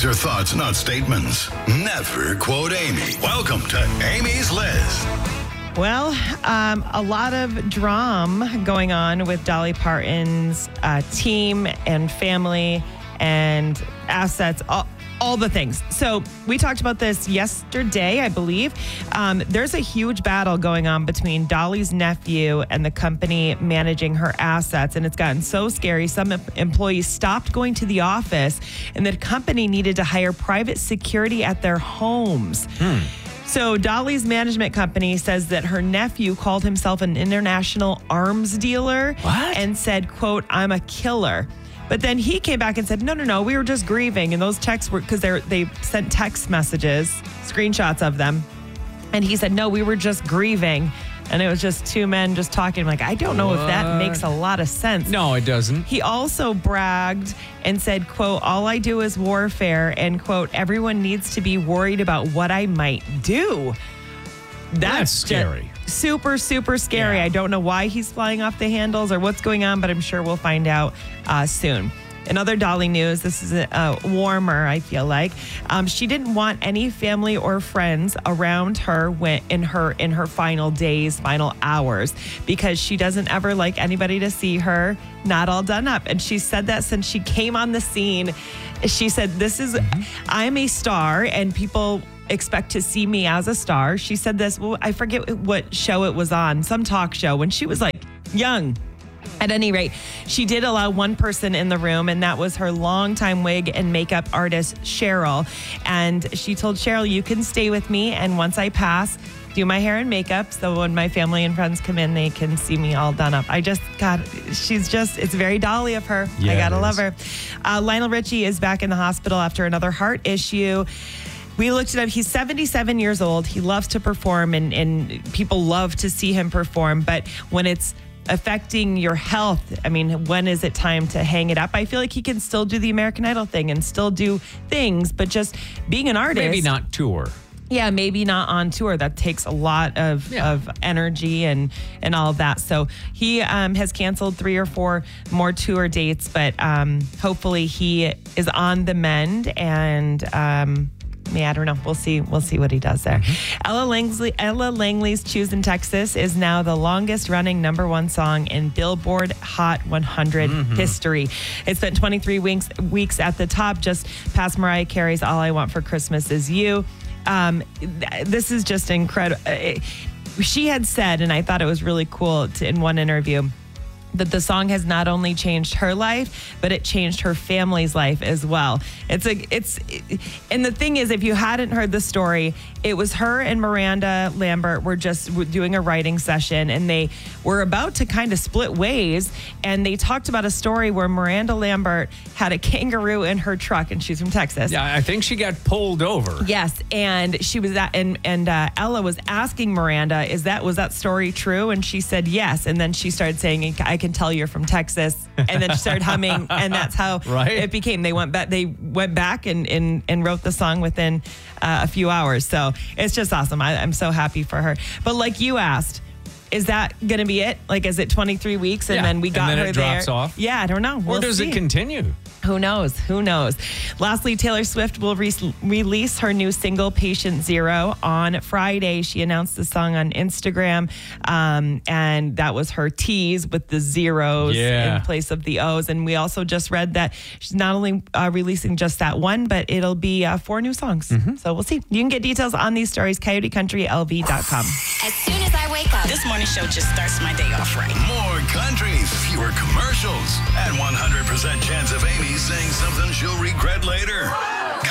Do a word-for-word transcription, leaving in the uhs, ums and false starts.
These are thoughts, not statements. Never quote Amy. Welcome to Amy's List. Well, um, a lot of drama going on with Dolly Parton's uh, team and family and assets, all, all the things. So we talked about this yesterday, I believe. Um, there's a huge battle going on between Dolly's nephew and the company managing her assets, and it's gotten so scary. Some em- employees stopped going to the office, and the company needed to hire private security at their homes. Hmm. So Dolly's management company says that her nephew called himself an international arms dealer What? and said, quote, "I'm a killer." But then he came back and said, no, no, no, we were just grieving. And those texts were because they they sent text messages, screenshots of them. And he said, no, we were just grieving. And it was just two men just talking. Like, I don't know What? if that makes a lot of sense. No, it doesn't. He also bragged and said, quote, "All I do is warfare," and quote, "Everyone needs to be worried about what I might do." That's just scary. Super, super scary. Yeah. I don't know why he's flying off the handles or what's going on, but I'm sure we'll find out uh, soon. In other Dolly news, this is uh, warmer, I feel like. Um, she didn't want any family or friends around her when, in her in her final days, final hours, because she doesn't ever like anybody to see her not all done up. And she said that since she came on the scene. She said, this is, I'm a star and people expect to see me as a star. She said this, well, I forget what show it was on, some talk show when she was like young. At any rate, she did allow one person in the room, and that was her longtime wig and makeup artist, Cheryl. And she told Cheryl, "You can stay with me, and once I pass, do my hair and makeup, so when my family and friends come in, they can see me all done up." I just, God, she's just, it's very Dolly of her. Yeah, I gotta it love is. her. Uh, Lionel Richie is back in the hospital after another heart issue. We looked it up. He's seventy-seven years old. He loves to perform, and, and people love to see him perform. But when it's affecting your health, I mean, when is it time to hang it up? I feel like he can still do the American Idol thing and still do things, but just being an artist. Maybe not tour. Yeah, maybe not on tour. That takes a lot of, Yeah. of energy and, and all of that. So he um, has canceled three or four more tour dates, but um, hopefully he is on the mend and um, yeah, I don't know. We'll see. We'll see what he does there. Mm-hmm. Ella Langley, Ella Langley's "Choosing Texas" is now the longest running number one song in Billboard Hot one hundred Mm-hmm. history. It spent twenty-three weeks weeks at the top, just past Mariah Carey's "All I Want for Christmas Is You." Um, th- this is just incredible. Uh, she had said, and I thought it was really cool to, in one interview, that the song has not only changed her life, but it changed her family's life as well. It's a, it's, and the thing is, if you hadn't heard the story, it was her and Miranda Lambert were just doing a writing session, and they were about to kind of split ways. And they talked about a story where Miranda Lambert had a kangaroo in her truck, and she's from Texas. Yeah, I think she got pulled over. Yes, and she was that, and and uh, Ella was asking Miranda, "Is that was that story true?" And she said yes, and then she started saying, "I can tell you're from Texas," and then she started humming, and that's how Right. it became. They went back, they went back and and, and wrote the song within uh, a few hours. So it's just awesome. I, I'm so happy for her. But like you asked, is that going to be it? Like, is it twenty-three weeks and Yeah, then we and got then her it there? drops off? Yeah, I don't know. Or We'll does see. it continue? Who knows? Who knows? Lastly, Taylor Swift will re- release her new single, Patient Zero, on Friday. She announced the song on Instagram, um, and that was her tease with the zeros Yeah. in place of the O's. And we also just read that she's not only uh, releasing just that one, but it'll be uh, four new songs. Mm-hmm. So we'll see. You can get details on these stories, coyote country l v dot com. As soon as I wake up, this morning show just starts my day off right. More country, fewer commercials, and one hundred percent chance of Amy saying something she'll regret later.